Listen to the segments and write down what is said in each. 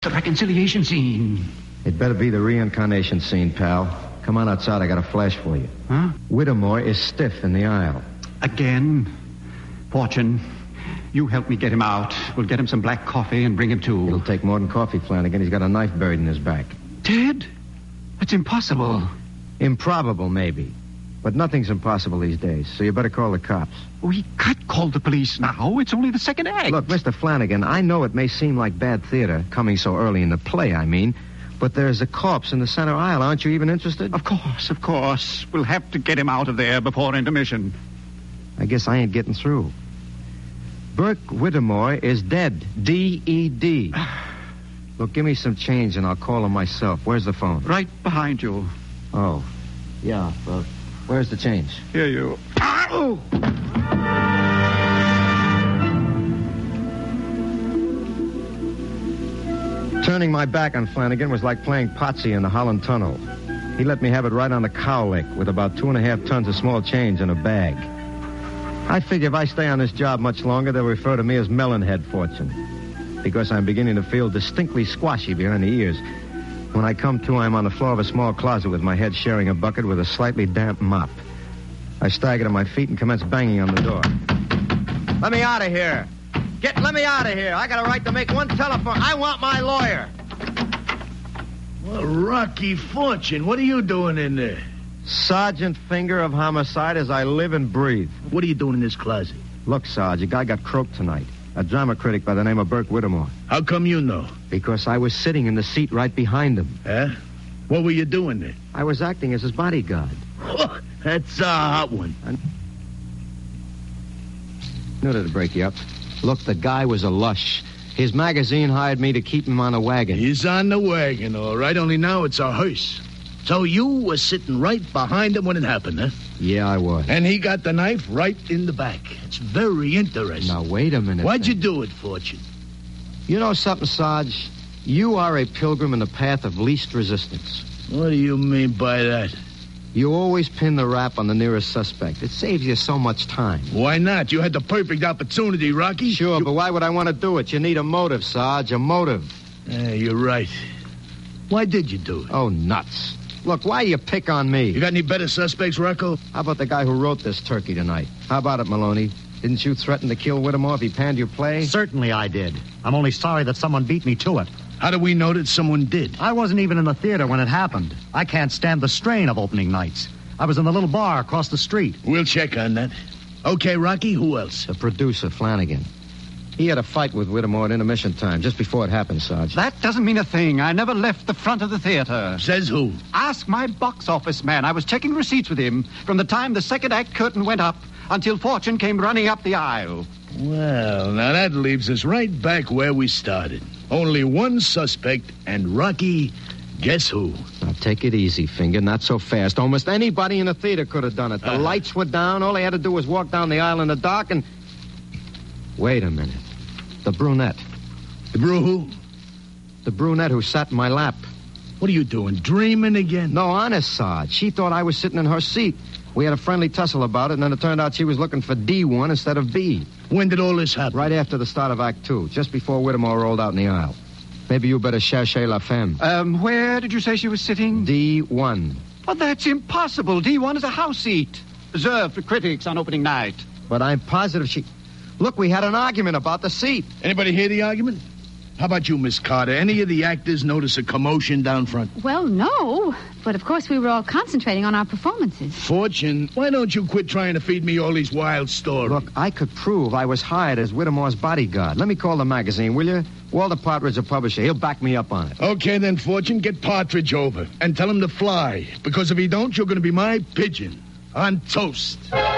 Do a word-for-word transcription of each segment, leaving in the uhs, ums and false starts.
The reconciliation scene. It better be the reincarnation scene, pal. Come on outside, I got a flash for you. Huh? Whittemore is stiff in the aisle. Again? Fortune, you help me get him out. We'll get him some black coffee and bring him to... It'll take more than coffee, Flanagan. He's got a knife buried in his back. Dead? That's impossible. Improbable, maybe. But nothing's impossible these days, so you better call the cops. We can't call the police now. It's only the second act. Look, Mister Flanagan, I know it may seem like bad theater, coming so early in the play, I mean, but there's a corpse in the center aisle. Aren't you even interested? Of course, of course. We'll have to get him out of there before intermission. I guess I ain't getting through. Burke Whittemore is dead. D E D Look, give me some change and I'll call him myself. Where's the phone? Right behind you. Oh, yeah, uh, where's the change? Here you... Oh! Turning my back on Flanagan was like playing Potsy in the Holland Tunnel. He let me have it right on the cowlick with about two and a half tons of small change in a bag. I figure if I stay on this job much longer, they'll refer to me as Melonhead Fortune, because I'm beginning to feel distinctly squashy behind the ears. When I come to, I'm on the floor of a small closet with my head sharing a bucket with a slightly damp mop. I stagger to my feet and commence banging on the door. Let me out of here. Get, let me out of here. I got a right to make one telephone. I want my lawyer. Well, Rocky Fortune, what are you doing in there? Sergeant Finger of Homicide as I live and breathe. What are you doing in this closet? Look, Sarge, a guy got croaked tonight. A drama critic by the name of Burke Whittemore. How come you know? Because I was sitting in the seat right behind him. Huh? What were you doing there? I was acting as his bodyguard. Oh, that's a hot one. I knew that'd break you up. Look, the guy was a lush. His magazine hired me to keep him on a wagon. He's on the wagon, all right, only now it's a hearse. So you were sitting right behind him when it happened, huh? Yeah, I was. And he got the knife right in the back. It's very interesting. Now, wait a minute. Why'd then. you do it, Fortune? You know something, Sarge? You are a pilgrim in the path of least resistance. What do you mean by that? You always pin the rap on the nearest suspect. It saves you so much time. Why not? You had the perfect opportunity, Rocky. Sure, you... but why would I want to do it? You need a motive, Sarge, a motive. Yeah, you're right. Why did you do it? Oh, nuts. Look, why you pick on me? You got any better suspects, Rocco? How about the guy who wrote this turkey tonight? How about it, Maloney? Didn't you threaten to kill Whittemore if he panned your play? Certainly I did. I'm only sorry that someone beat me to it. How do we know that someone did? I wasn't even in the theater when it happened. I can't stand the strain of opening nights. I was in the little bar across the street. We'll check on that. Okay, Rocky, who else? The producer, Flanagan. He had a fight with Whittemore at intermission time, just before it happened, Sarge. That doesn't mean a thing. I never left the front of the theater. Says who? Ask my box office man. I was checking receipts with him from the time the second act curtain went up until Fortune came running up the aisle. Well, now that leaves us right back where we started. Only one suspect, and Rocky, guess who? Now, take it easy, Finger. Not so fast. Almost anybody in the theater could have done it. The uh-huh. lights were down. All they had to do was walk down the aisle in the dark and... Wait a minute. The brunette. The bru who? The brunette who sat in my lap. What are you doing, dreaming again? No, honest, Sarge. She thought I was sitting in her seat. We had a friendly tussle about it, and then it turned out she was looking for D one instead of B. When did all this happen? Right after the start of Act Two, just before Whittemore rolled out in the aisle. Maybe you better chercher la femme. Um, where did you say she was sitting? D one. Well, that's impossible. D one is a house seat, reserved for critics on opening night. But I'm positive she... Look, we had an argument about the seat. Anybody hear the argument? How about you, Miss Carter? Any of the actors notice a commotion down front? Well, no. But, of course, we were all concentrating on our performances. Fortune, why don't you quit trying to feed me all these wild stories? Look, I could prove I was hired as Whittemore's bodyguard. Let me call the magazine, will you? Walter Partridge, the publisher. He'll back me up on it. Okay, then, Fortune, get Partridge over and tell him to fly. Because if he don't, you're going to be my pigeon on toast.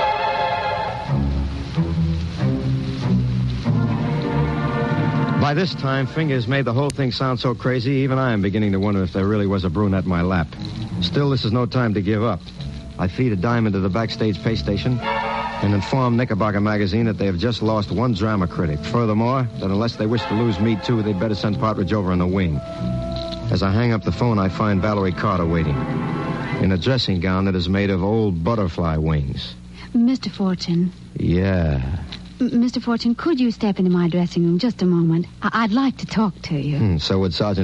By this time, Fingers made the whole thing sound so crazy, even I am beginning to wonder if there really was a brunette in my lap. Still, this is no time to give up. I feed a dime into the backstage pay station and inform Knickerbocker magazine that they have just lost one drama critic. Furthermore, that unless they wish to lose me, too, they'd better send Partridge over in the wing. As I hang up the phone, I find Valerie Carter waiting in a dressing gown that is made of old butterfly wings. Mister Fortune. Yeah. M- Mister Fortune, could you step into my dressing room just a moment? I- I'd like to talk to you. Hmm, so would Sergeant